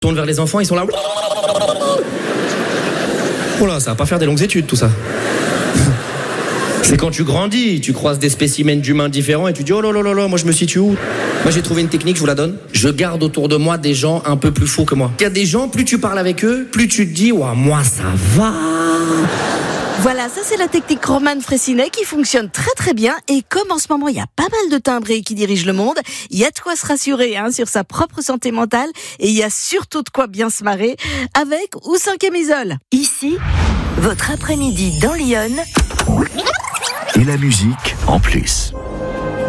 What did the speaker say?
Tourne vers les enfants, ils sont là. Oh là, ça va pas faire des longues études tout ça. C'est quand tu grandis, tu croises des spécimens d'humains différents et tu dis oh là là là là, moi je me situe où? Moi j'ai trouvé une technique, je vous la donne. Je garde autour de moi des gens un peu plus fous que moi. Il y a des gens, plus tu parles avec eux, plus tu te dis ouah, moi ça va. Voilà, ça c'est la technique Romane Fraissinet qui fonctionne très très bien. Et comme en ce moment il y a pas mal de timbrés qui dirigent le monde, il y a de quoi se rassurer sur sa propre santé mentale. Et il y a surtout de quoi bien se marrer avec ou sans camisole. Ici, votre après-midi dans Lyon. Et la musique en plus.